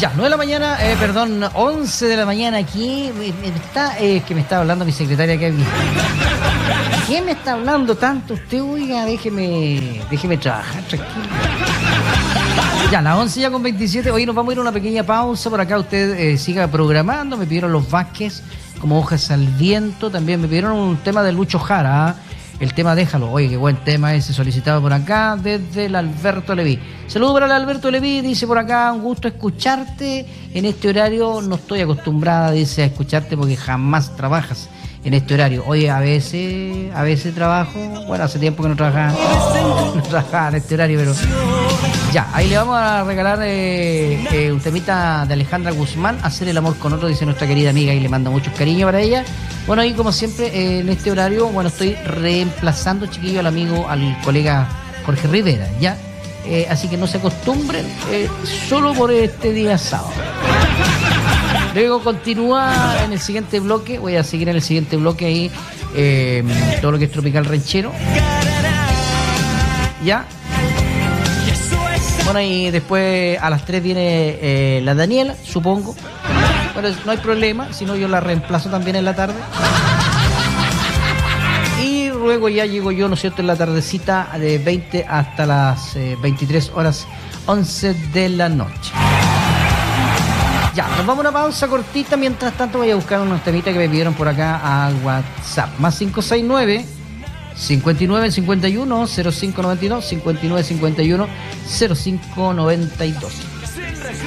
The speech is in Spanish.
Ya, 9 de la mañana, 11 de la mañana aquí. Que me está hablando mi secretaria que ¿Quién me está hablando tanto usted? Oiga, déjeme trabajar, tranquilo. Ya, las 11 ya con 27. Hoy nos vamos a ir a una pequeña pausa. Por acá usted siga programando. Me pidieron los Vázquez como hojas al viento. También me pidieron un tema de Lucho Jara, el tema Déjalo. Oye, qué buen tema ese, solicitado por acá desde el Alberto Leví. Saludos para el Alberto Leví, dice por acá, un gusto escucharte en este horario. No estoy acostumbrada, dice, a escucharte porque jamás trabajas en este horario. Oye, a veces trabajo. Bueno, hace tiempo que no trabajaba en este horario, pero ya, ahí le vamos a regalar un temita de Alejandra Guzmán, Hacer el amor con otro, dice nuestra querida amiga, y le mando muchos cariños para ella. Bueno, ahí como siempre, en este horario, bueno, estoy reemplazando, chiquillo, al colega Jorge Rivera, ¿ya? Así que no se acostumbren, solo por este día sábado. Luego continúa en el siguiente bloque, voy a seguir en el siguiente bloque ahí, todo lo que es Tropical Ranchero. ¿Ya? Bueno, y después a las 3 viene la Daniela, supongo. Bueno, no hay problema, si no yo la reemplazo también en la tarde. Y luego ya llego yo, ¿no es cierto?, en la tardecita de 20 hasta las 23 horas 11 de la noche. Ya, nos vamos a una pausa cortita. Mientras tanto voy a buscar unos temitas que me pidieron por acá a WhatsApp. Más 569 5951 0592 5951 0592.